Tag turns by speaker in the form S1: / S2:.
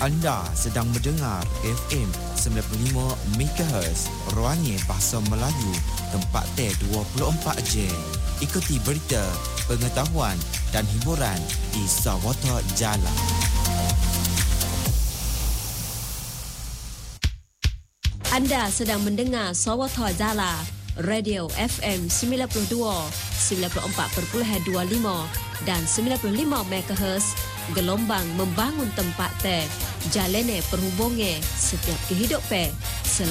S1: Anda sedang mendengar FM 95 MHz Ruangnya Bahasa Melayu, tempat T 24 J. Ikuti berita, pengetahuan dan hiburan di Sawata Jalan.
S2: Anda sedang mendengar Sawata Jala, Radio FM 92, 94.25 dan 95 MHz, gelombang membangun tempat teh, jalane perhubungan setiap kehidupan.